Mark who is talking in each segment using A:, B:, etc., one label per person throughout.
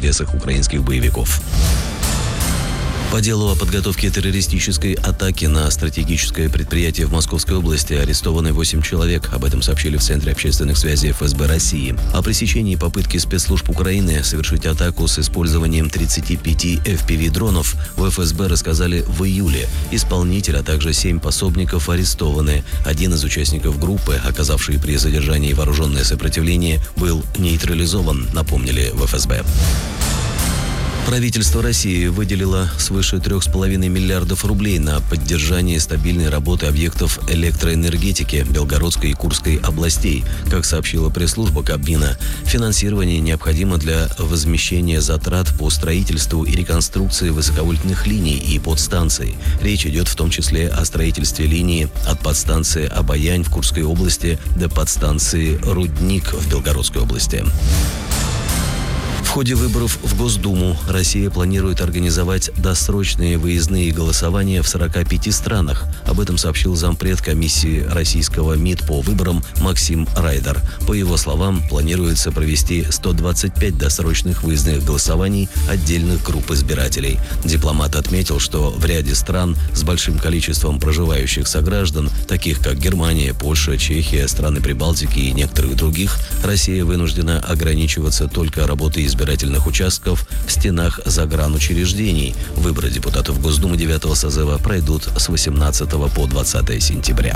A: интересах украинских боевиков. По делу о подготовке террористической атаки на стратегическое предприятие в Московской области арестованы 8 человек. Об этом сообщили в Центре общественных связей ФСБ России. О пресечении попытки спецслужб Украины совершить атаку с использованием 35 FPV-дронов в ФСБ рассказали в июле. Исполнитель, а также 7 пособников арестованы. Один из участников группы, оказавший при задержании вооруженное сопротивление, был нейтрализован, напомнили в ФСБ. Правительство России выделило свыше 3,5 миллиардов рублей на поддержание стабильной работы объектов электроэнергетики Белгородской и Курской областей. Как сообщила пресс-служба Кабмина, финансирование необходимо для возмещения затрат по строительству и реконструкции высоковольтных линий и подстанций. Речь идет в том числе о строительстве линии от подстанции Обаянь в Курской области до подстанции Рудник в Белгородской области. В ходе выборов в Госдуму Россия планирует организовать досрочные выездные голосования в 45 странах. Об этом сообщил зампред комиссии российского МИД по выборам Максим Райдер. По его словам, планируется провести 125 досрочных выездных голосований отдельных групп избирателей. Дипломат отметил, что в ряде стран с большим количеством проживающих сограждан, таких как Германия, Польша, Чехия, страны Прибалтики и некоторых других, Россия вынуждена ограничиваться только работой избирательных участков в стенах загранучреждений. Выборы депутатов Госдумы 9-го созыва пройдут с 18 по 20 сентября.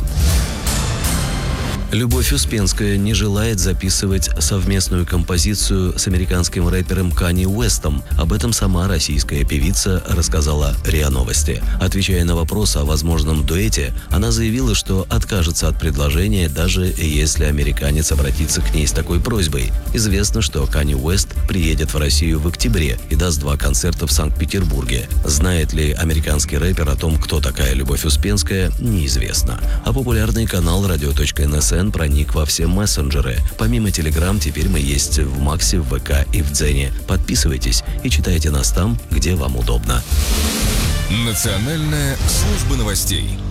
A: Любовь Успенская не желает записывать совместную композицию с американским рэпером Канье Уэстом. Об этом сама российская певица рассказала РИА Новости. Отвечая на вопрос о возможном дуэте, она заявила, что откажется от предложения, даже если американец обратится к ней с такой просьбой. Известно, что Канье Уэст приедет в Россию в октябре и даст 2 концерта в Санкт-Петербурге. Знает ли американский рэпер о том, кто такая Любовь Успенская, неизвестно. А популярный канал radio.nsn проник во все мессенджеры. Помимо Telegram, теперь мы есть в Максе, в ВК и в Дзене. Подписывайтесь и читайте нас там, где вам удобно.
B: Национальная служба новостей.